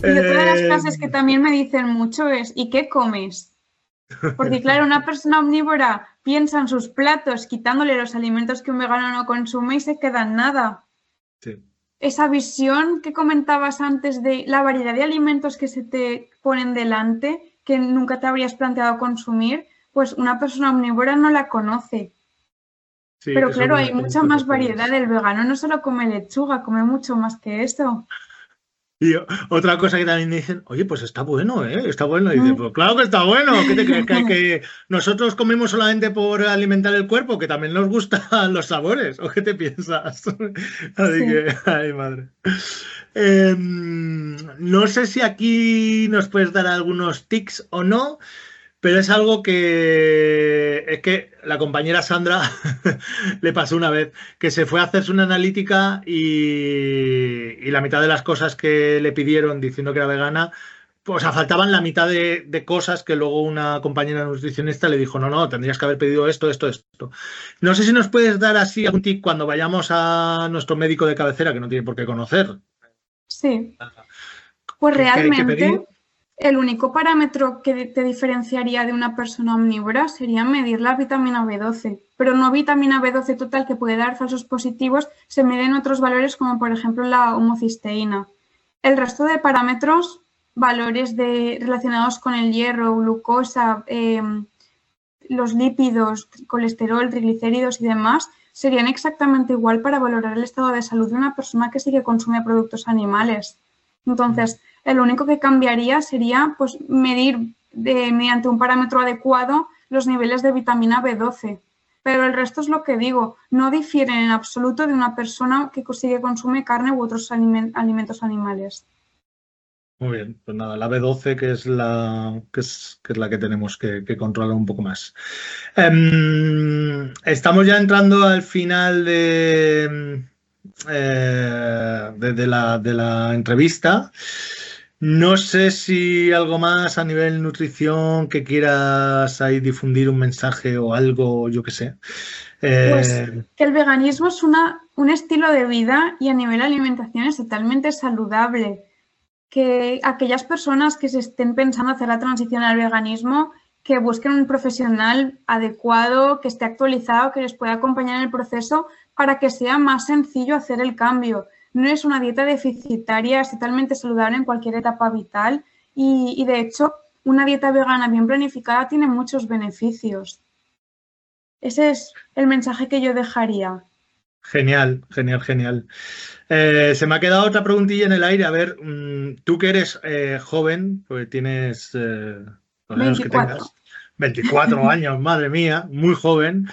Y otra de las Eh, frases que también me dicen mucho es ¿y qué comes? Porque claro, una persona omnívora piensa en sus platos quitándole los alimentos que un vegano no consume y se queda en nada. sí. Esa visión que comentabas antes de la variedad de alimentos que se te ponen delante, que nunca te habrías planteado consumir, pues una persona omnívora no la conoce. Sí, Pero eso es claro, verdad, hay tiene mucha muchos más variedad. factores. El vegano no solo come lechuga, come mucho más que eso. Y otra cosa que también dicen, oye, pues está bueno, ¿eh? Está bueno. Y dice, Mm. pues claro que está bueno. ¿Qué te crees? Que hay que. Nosotros comemos solamente por alimentar el cuerpo, que también nos gustan los sabores. ¿O qué te piensas? Así Sí. que, ay, madre. No sé si aquí nos puedes dar algunos tics o no. Pero es algo que es que la compañera Sandra le pasó una vez que se fue a hacerse una analítica y la mitad de las cosas que le pidieron diciendo que era vegana, pues, o sea, faltaban la mitad de cosas que luego una compañera nutricionista le dijo, no, no, tendrías que haber pedido esto, esto, esto. No sé si nos puedes dar así algún tip cuando vayamos a nuestro médico de cabecera, que no tiene por qué conocer, Sí. Pues qué hay que realmente pedir. el único parámetro que te diferenciaría de una persona omnívora sería medir la vitamina B12, pero no vitamina B12 total que puede dar falsos positivos, se miden otros valores como por ejemplo la homocisteína. El resto de parámetros, valores relacionados con el hierro, glucosa, los lípidos, colesterol, triglicéridos y demás, serían exactamente igual para valorar el estado de salud de una persona que sí que consume productos animales. Entonces, el único que cambiaría sería pues, medir mediante un parámetro adecuado los niveles de vitamina B12. Pero el resto es lo que digo, no difieren en absoluto de una persona que sí que consume carne u otros alimentos animales. Muy bien, pues nada, la B12 que es que es la que tenemos que controlar un poco más. Estamos ya entrando al final de la entrevista. No sé si algo más a nivel nutrición que quieras ahí difundir un mensaje o algo, yo qué sé. Pues Eh, que el veganismo es un estilo de vida y a nivel alimentación es totalmente saludable. Que aquellas personas que se estén pensando hacer la transición al veganismo, que busquen un profesional adecuado, que esté actualizado, que les pueda acompañar en el proceso para que sea más sencillo hacer el cambio. No es una dieta deficitaria, es totalmente saludable en cualquier etapa vital y de hecho una dieta vegana bien planificada tiene muchos beneficios. Ese es el mensaje que yo dejaría. Genial, genial, genial. Se me ha quedado otra preguntilla en el aire. A ver, tú que eres joven, pues tienes los años que 24. tengas, 24 años, madre mía, muy joven,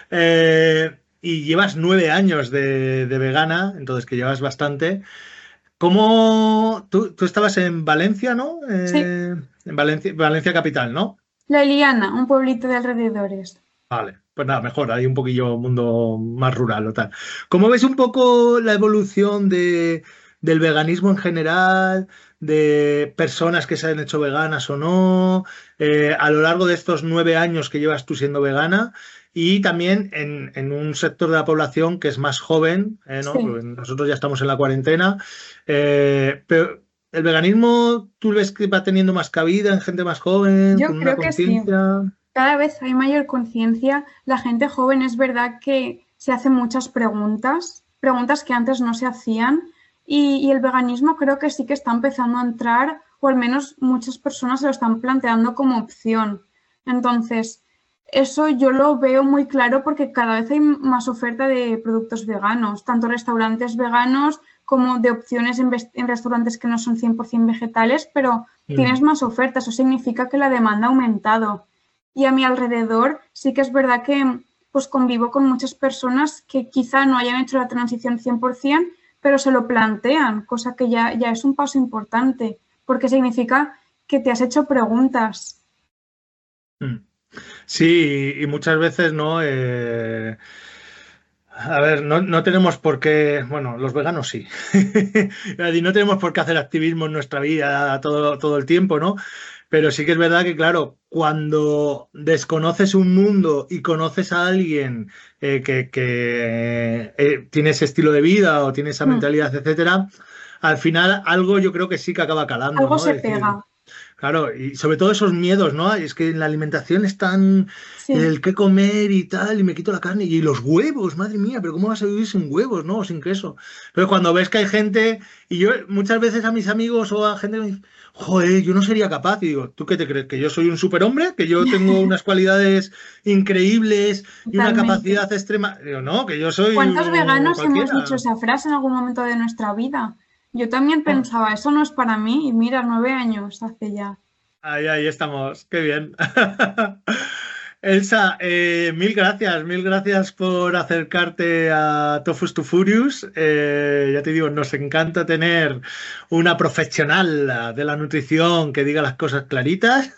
y llevas 9 años de vegana, entonces que llevas bastante. ¿Cómo tú estabas en Valencia, ¿no? Sí, En Valencia, Valencia capital, ¿no? La Eliana, un pueblito de alrededores. Vale, pues nada, mejor, hay un poquillo mundo más rural o tal. ¿Cómo ves un poco la evolución del veganismo en general, de personas que se han hecho veganas o no, a lo largo de estos 9 años que llevas tú siendo vegana? Y también en un sector de la población que es más joven, ¿no? Sí, Porque nosotros ya estamos en la cuarentena, pero ¿el veganismo tú ves que va teniendo más cabida en gente más joven, yo con una creo que sí. conciencia? Cada vez hay mayor conciencia. La gente joven es verdad que se hace muchas preguntas, preguntas que antes no se hacían, y el veganismo creo que sí que está empezando a entrar, o al menos muchas personas se lo están planteando como opción. Entonces, eso yo lo veo muy claro porque cada vez hay más oferta de productos veganos, tanto restaurantes veganos como de opciones en restaurantes que no son 100% vegetales, pero tienes Mm. más oferta. Eso significa que la demanda ha aumentado. Y a mi alrededor sí que es verdad que pues convivo con muchas personas que quizá no hayan hecho la transición 100%, pero se lo plantean, cosa que ya es un paso importante, porque significa que te has hecho preguntas. Mm. Sí, y muchas veces no. A ver, no tenemos por qué. Bueno, los veganos sí. Y no tenemos por qué hacer activismo en nuestra vida todo el tiempo, ¿no? Pero sí que es verdad que, claro, cuando desconoces un mundo y conoces a alguien que tiene ese estilo de vida o tiene esa Mm, mentalidad, etcétera, al final algo yo creo que sí que acaba calando, Algo ¿no? se Es decir, pega. claro, y sobre todo esos miedos, ¿no? Es que en la alimentación están Sí, el qué comer y tal, y me quito la carne, y los huevos, madre mía, pero ¿cómo vas a vivir sin huevos, no? O sin queso. Pero cuando ves que hay gente, y yo muchas veces a mis amigos o a gente me dice, joder, yo no sería capaz, y digo, ¿tú qué te crees? ¿Que yo soy un superhombre? ¿Que yo tengo unas cualidades increíbles y una totalmente. capacidad extrema? Digo, no, que yo soy ¿Cuántos veganos hemos dicho cualquiera. esa frase en algún momento de nuestra vida? Yo también pensaba, eso no es para mí, y mira, 9 años hace ya. Ahí estamos, qué bien. Elsa, mil gracias por acercarte a Tofus to Furious. Ya te digo, nos encanta tener una profesional de la nutrición que diga las cosas claritas.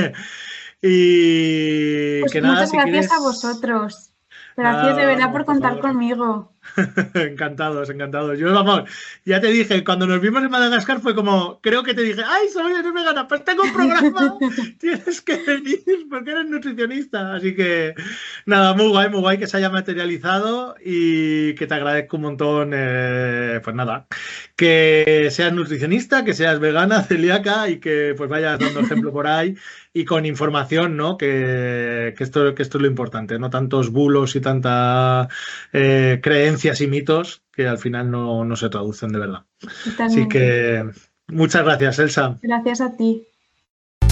Y Pues que nada, muchas si gracias a quieres, vosotros. Gracias de nada, verdad vamos, por por contar favor. conmigo. Encantados, encantados. Yo, vamos, ya te dije, cuando nos vimos en Madagascar fue como, creo que te dije, ay, soy eres vegana, pues tengo un programa, tienes que venir porque eres nutricionista. Así que, nada, muy guay que se haya materializado y que te agradezco un montón, pues nada, que seas nutricionista, que seas vegana, celíaca y que pues vayas dando ejemplo por ahí y con información, ¿no? Que esto es lo importante, no tantos bulos y tanta creencias y mitos que al final no se traducen de verdad. Así Totalmente. que muchas gracias, Elsa. Gracias a ti.